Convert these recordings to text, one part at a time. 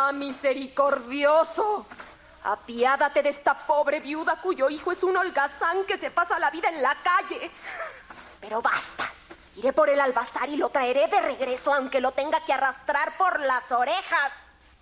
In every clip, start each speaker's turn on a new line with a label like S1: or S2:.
S1: ¡Ah, misericordioso! Apiádate de esta pobre viuda cuyo hijo es un holgazán que se pasa la vida en la calle. Pero basta. Iré por el albazar y lo traeré de regreso, aunque lo tenga que arrastrar por las orejas.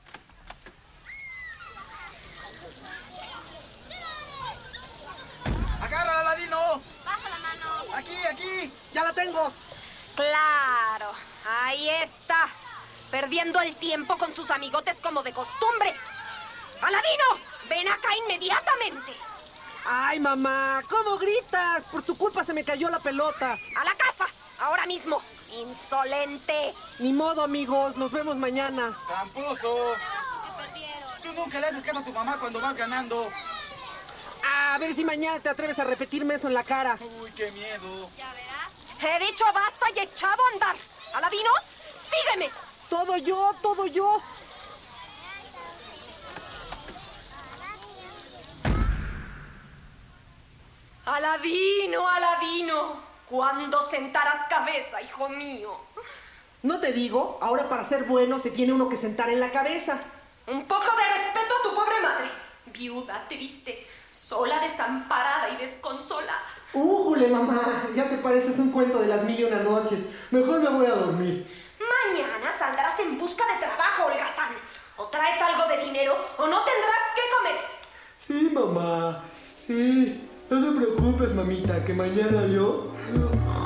S2: ¡Agárrala, Aladino!
S3: Pasa la mano.
S2: Aquí, ya la tengo.
S1: Claro, ahí está. Perdiendo el tiempo con sus amigotes como de costumbre. ¡Aladino! ¡Ven acá inmediatamente!
S4: ¡Ay, mamá! ¿Cómo gritas? Por tu culpa se me cayó la pelota.
S1: ¡A la casa! ¡Ahora mismo! ¡Insolente!
S4: Ni modo, amigos. Nos vemos mañana.
S2: ¡Tramposo!
S3: Me perdieron.
S2: Tú nunca le haces caso a tu mamá cuando vas ganando.
S4: A ver si mañana te atreves a repetirme eso en la cara.
S2: Uy, qué miedo.
S3: Ya verás.
S1: He dicho basta y echado a andar. ¡Aladino! ¡Sígueme!
S4: Todo yo, todo yo.
S1: ¡Aladino, Aladino! ¿Cuándo sentarás cabeza, hijo mío?
S4: ¿No te digo? Ahora para ser bueno se tiene uno que sentar en la cabeza.
S1: Un poco de respeto a tu pobre madre. Viuda, triste, sola, desamparada y desconsolada.
S4: ¡Újule, mamá! Ya te pareces un cuento de las 1001 noches. Mejor me voy a dormir.
S1: Mañana saldrás en busca de trabajo, holgazán. O traes algo de dinero o no tendrás que comer.
S5: Sí, mamá. Sí. No te preocupes, mamita, que mañana yo